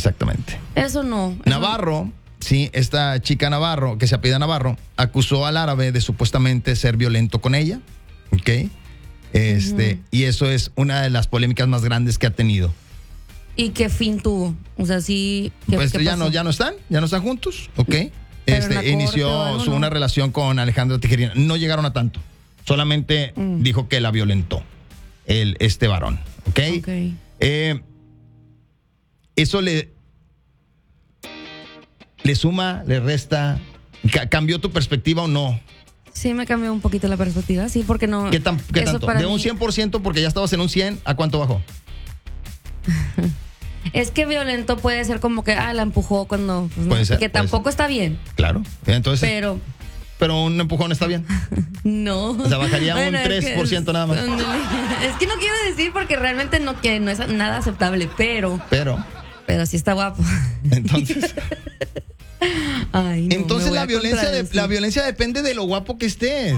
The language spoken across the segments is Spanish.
Exactamente. Eso no. Navarro, sí, esta chica Navarro, que se apellida Navarro, acusó al árabe de supuestamente ser violento con ella, ¿ok? Y eso es una de las polémicas más grandes que ha tenido. ¿Y qué fin tuvo? O sea, sí. Pues ¿qué ya pasó? ya no están juntos, ¿ok? Pero en la corte o Inició algo, ¿no? una relación con Alejandra Tijerina. No llegaron a tanto. Solamente dijo que la violentó este varón, ¿ok? Ok. Eso le suma, le resta. ¿Cambió tu perspectiva o no? Sí, me cambió un poquito la perspectiva, sí, porque no. ¿Qué eso tanto? para De un mí- 100% porque ya estabas en un 100, ¿a cuánto bajó? Es que violento puede ser como que, la empujó cuando. Pues, Puede no, ser, que puede tampoco está bien. Claro. Entonces, Pero un empujón está bien. no. O sea, bajaría un es que 3% nada más. Es que no quiero decir porque realmente no es nada aceptable, pero sí está guapo. Entonces. Ay, no, Entonces me voy la a violencia contradecir. la violencia depende de lo guapo que estés.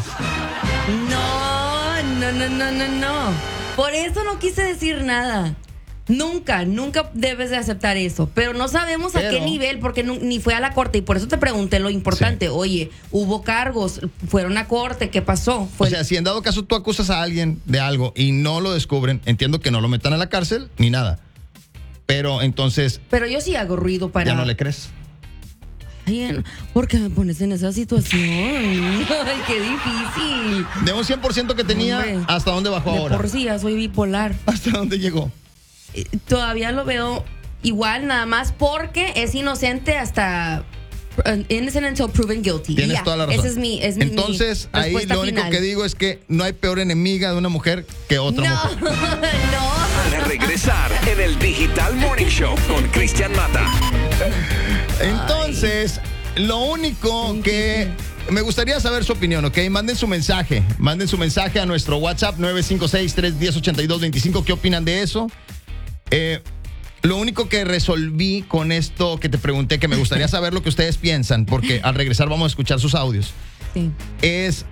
No. Por eso no quise decir nada. Nunca debes de aceptar eso. Pero no sabemos a qué nivel, porque ni fue a la corte. Y por eso te pregunté lo importante. Sí. Oye, hubo cargos, fueron a corte, ¿qué pasó? O sea, si en dado caso tú acusas a alguien de algo y no lo descubren, entiendo que no lo metan a la cárcel ni nada. Pero entonces Pero yo sí hago ruido para. ya no le crees. Ay, ¿por qué me pones en esa situación? Ay, qué difícil. De un 100% que tenía, Hombre, ¿hasta dónde bajó de ahora? por sí ya soy bipolar. ¿Hasta dónde llegó? Todavía lo veo igual, nada más porque es inocente hasta innocent until proven guilty. Tienes Ya, toda la razón. Esa es mi Entonces, mi ahí respuesta lo único final. que digo es que no hay peor enemiga de una mujer que otra mujer. No. A regresar en el Digital Morning Show con Cristian Mata. Entonces, lo único que me gustaría saber su opinión, ¿ok? Manden su mensaje a nuestro WhatsApp 956-310-8225. ¿Qué opinan de eso? Lo único que resolví con esto que te pregunté, que me gustaría saber lo que ustedes piensan, porque al regresar vamos a escuchar sus audios, Sí. es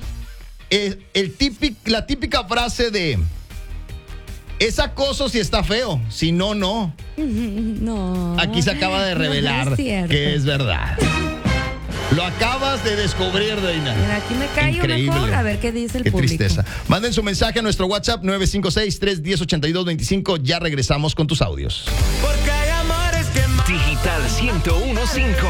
la típica frase de: es acoso si está feo, si no, no. No. Aquí se acaba de revelar No es cierto. que es verdad. Lo acabas de descubrir, Deina. Mira, aquí me callo mejor a ver qué dice el Qué público. tristeza. Manden su mensaje a nuestro WhatsApp 956-310-8225. Ya regresamos con tus audios. Digital 101.5.